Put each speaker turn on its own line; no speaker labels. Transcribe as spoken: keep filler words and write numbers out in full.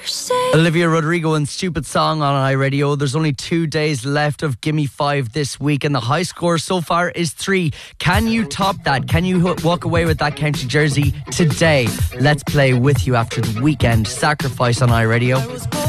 Olivia Rodrigo and Stupid Song on iRadio. There's only two days left of Gimme Five this week, and the high score so far is three. Can you top that? Can you walk away with that county jersey today? Let's play with you after the weekend. Sacrifice on iRadio.